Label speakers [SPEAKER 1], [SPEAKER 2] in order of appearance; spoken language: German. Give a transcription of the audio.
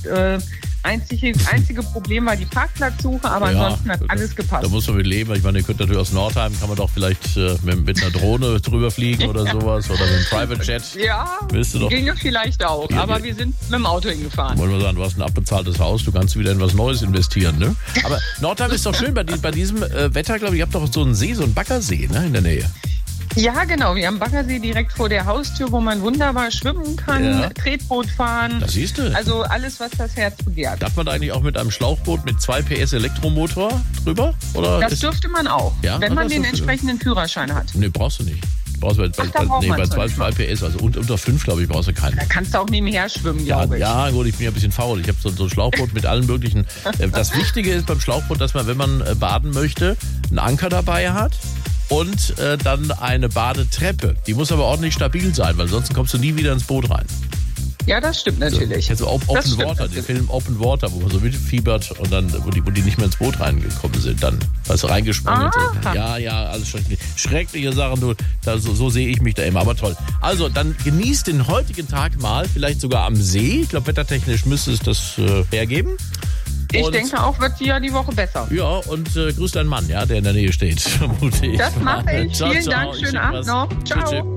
[SPEAKER 1] Einzige Problem war die Parkplatzsuche, aber ansonsten hat alles gepasst.
[SPEAKER 2] Da muss man mit leben. Ich meine, ihr könnt natürlich aus Nordheim, kann man doch vielleicht mit einer Drohne drüber fliegen oder sowas oder mit einem Private Jet.
[SPEAKER 1] Ja,
[SPEAKER 2] doch,
[SPEAKER 1] ginge vielleicht auch, aber wir sind mit dem Auto hingefahren.
[SPEAKER 2] Wollen wir sagen, du hast ein abbezahltes Haus, du kannst wieder in was Neues investieren, ne? Aber Nordheim ist doch schön, bei diesem Wetter, glaube ich, ihr habt doch so einen See, so einen Baggersee, ne, in der Nähe.
[SPEAKER 1] Ja, genau. Wir haben Baggersee direkt vor der Haustür, wo man wunderbar schwimmen kann, Tretboot fahren.
[SPEAKER 2] Das siehst du.
[SPEAKER 1] Also alles, was das Herz begehrt.
[SPEAKER 2] Darf man da eigentlich auch mit einem Schlauchboot mit 2 PS Elektromotor drüber? Oder
[SPEAKER 1] das dürfte man auch, wenn man den entsprechenden Führerschein hat.
[SPEAKER 2] Nee, brauchst du nicht. Du brauchst bei 2 PS, also unter 5, glaube ich, brauchst du keinen.
[SPEAKER 1] Da kannst du auch nebenher schwimmen, glaube ich.
[SPEAKER 2] Ja, gut, ich bin ja ein bisschen faul. Ich habe so ein Schlauchboot mit allen möglichen. Das Wichtige ist beim Schlauchboot, dass man, wenn man baden möchte, einen Anker dabei hat. Und dann eine Badetreppe. Die muss aber ordentlich stabil sein, weil sonst kommst du nie wieder ins Boot rein.
[SPEAKER 1] Ja, das stimmt natürlich.
[SPEAKER 2] Also Open Water, den Film Open Water, wo man so mitfiebert und dann, wo die nicht mehr ins Boot reingekommen sind, dann, weißt du, reingesprungen. So. Ja, alles schreckliche Sachen. So sehe ich mich da immer, aber toll. Also, dann genießt den heutigen Tag mal, vielleicht sogar am See. Ich glaube, wettertechnisch müsste es das hergeben.
[SPEAKER 1] Ich denke auch, wird die Woche besser.
[SPEAKER 2] Ja, und grüß deinen Mann, ja, der in der Nähe steht, vermute ich.
[SPEAKER 1] Das mache ich. Vielen Dank, schönen Abend noch. Ciao. Tschüss.